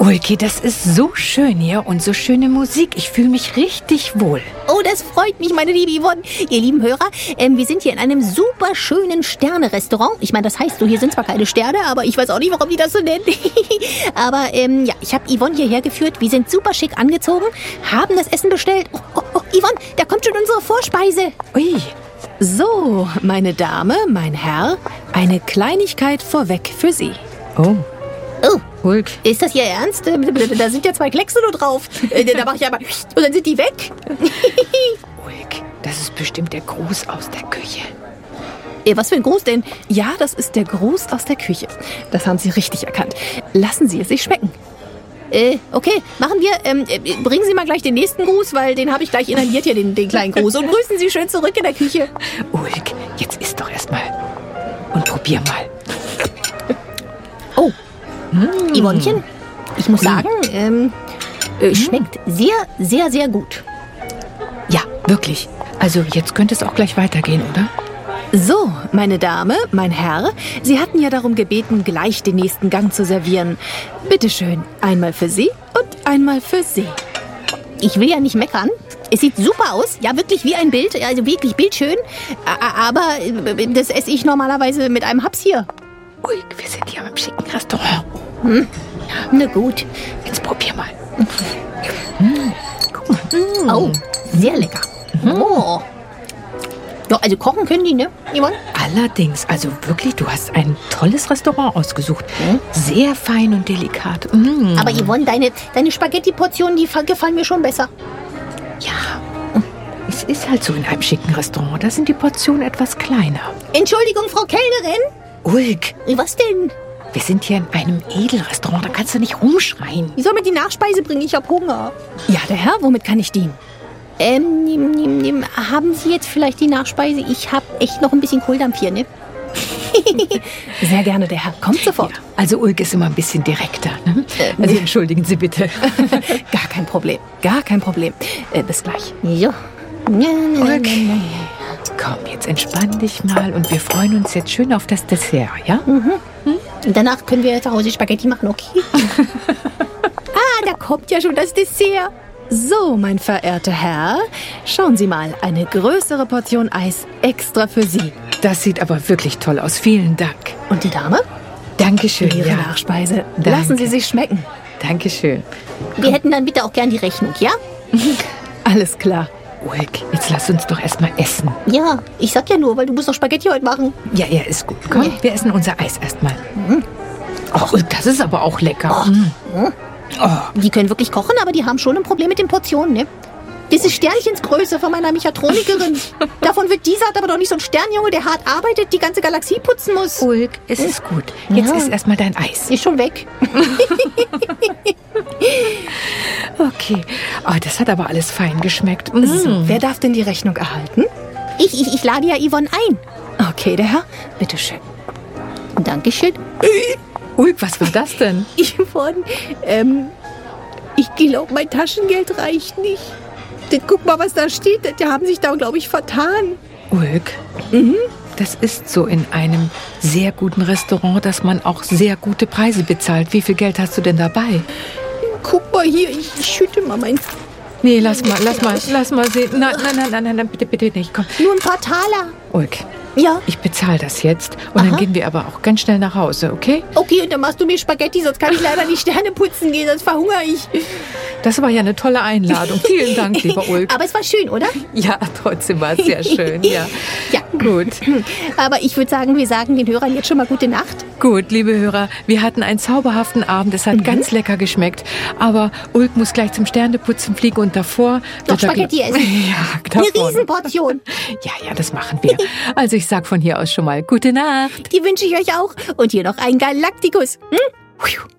Ulki, das ist so schön hier und so schöne Musik. Ich fühle mich richtig wohl. Oh, das freut mich, meine liebe Yvonne. Ihr lieben Hörer, wir sind hier in einem super schönen Sterne-Restaurant. Ich meine, das heißt so, hier sind zwar keine Sterne, aber ich weiß auch nicht, warum die das so nennen. Aber ja, ich habe Yvonne hierher geführt. Wir sind super schick angezogen, haben das Essen bestellt. Oh, Yvonne, da kommt schon unsere Vorspeise. Ui. So, meine Dame, mein Herr, eine Kleinigkeit vorweg für Sie. Oh. Oh, Ulk. ist das Ihr Ernst? Da sind ja 2 Kleckse nur drauf. Da mache ich aber... Und dann sind die weg. Ulk, das ist bestimmt der Gruß aus der Küche. Was für ein Gruß denn? Ja, das ist der Gruß aus der Küche. Das haben Sie richtig erkannt. Lassen Sie es sich schmecken. Okay, machen wir. Bringen Sie mal gleich den nächsten Gruß, weil den habe ich gleich inhaliert hier, den kleinen Gruß. Und grüßen Sie schön zurück in der Küche. Ulk, jetzt isst doch erstmal. Und probier mal. Oh, Yvonnchen, ich muss sagen, schmeckt sehr, sehr, sehr gut. Ja, wirklich. Also jetzt könnte es auch gleich weitergehen, oder? So, meine Dame, mein Herr, Sie hatten ja darum gebeten, gleich den nächsten Gang zu servieren. Bitte schön, einmal für Sie und einmal für Sie. Ich will ja nicht meckern. Es sieht super aus, ja wirklich wie ein Bild, also wirklich bildschön. Aber das esse ich normalerweise mit einem Haps hier. Ulk, wir sind hier im schicken Restaurant. Na gut. Jetzt probier mal. Guck mal. Oh, sehr lecker. Oh. Ja, also kochen können die, ne, Yvonne? Allerdings, also wirklich, du hast ein tolles Restaurant ausgesucht. Sehr fein und delikat. Aber Yvonne, deine Spaghetti-Portionen, die gefallen mir schon besser. Ja, es ist halt so in einem schicken Restaurant. Da sind die Portionen etwas kleiner. Entschuldigung, Frau Kellnerin. Ulk, Was denn? wir sind hier in einem Edelrestaurant. Da kannst du nicht rumschreien. Ich soll mir die Nachspeise bringen, ich hab Hunger. Ja, der Herr, womit kann ich dienen? Haben Sie jetzt vielleicht die Nachspeise? Ich hab echt noch ein bisschen Kohldampf hier, ne? Sehr gerne, der Herr. Kommt sofort. Ja, also Ulk ist immer ein bisschen direkter. Ne? Also entschuldigen Sie bitte. Gar kein Problem. Gar kein Problem. Bis gleich. So. Ulk, komm, jetzt entspann dich mal und wir freuen uns jetzt schön auf das Dessert, ja? Und danach können wir zu Hause Spaghetti machen, okay? Da kommt ja schon das Dessert. So, mein verehrter Herr, schauen Sie mal, eine größere Portion Eis extra für Sie. Das sieht aber wirklich toll aus. Vielen Dank. Und die Dame? Dankeschön. Ihre Ja. Nachspeise. Danke. Lassen Sie sich schmecken. Dankeschön. Wir hätten dann bitte auch gern die Rechnung, ja? Alles klar. Ulk, jetzt lass uns doch erstmal essen. Ja, ich sag ja nur, weil du musst noch Spaghetti heute machen. Ja, ist gut. Komm, wir essen unser Eis erstmal. Oh, Ulk, das ist aber auch lecker. Die können wirklich kochen, aber die haben schon ein Problem mit den Portionen, ne? Das ist Sternchensgröße von meiner Mechatronikerin. Davon wird die Saat aber doch nicht so ein Sternjunge, der hart arbeitet, die ganze Galaxie putzen muss. Ulk, es ist gut. Jetzt Ja. isst erstmal dein Eis. Ist schon weg. Okay. Oh, das hat aber alles fein geschmeckt. So, wer darf denn die Rechnung erhalten? Ich lade ja Yvonne ein. Okay, der Herr, bitteschön. Dankeschön. Ulk, was war das denn? Yvonne, ich glaube, mein Taschengeld reicht nicht. Guck mal, was da steht. Die haben sich da, glaube ich, vertan. Ulk, das ist so in einem sehr guten Restaurant, dass man auch sehr gute Preise bezahlt. Wie viel Geld hast du denn dabei? Guck mal hier, ich schütte mal mein... Nee, lass mal sehen. Nein, bitte nicht. Komm. Nur ein paar Taler. Ulk, Ja. ich bezahle das jetzt und dann gehen wir aber auch ganz schnell nach Hause, okay? Okay, und dann machst du mir Spaghetti, sonst kann ich leider nicht Sterne putzen gehen, sonst verhungere ich. Das war ja eine tolle Einladung. Vielen Dank, lieber Ulk. Aber es war schön, oder? Ja, trotzdem war es sehr schön, ja. Ja. Gut. Aber ich würde sagen, wir sagen den Hörern jetzt schon mal gute Nacht. Gut, liebe Hörer, wir hatten einen zauberhaften Abend. Es hat ganz lecker geschmeckt. Aber Ulk muss gleich zum Sterneputzen fliegen und davor... Noch Spaghetti essen. Ja, Eine davon. Riesenportion. Ja, das machen wir. Also ich sag von hier aus schon mal gute Nacht. Die wünsche ich euch auch. Und hier noch ein Galaktikus. Hm?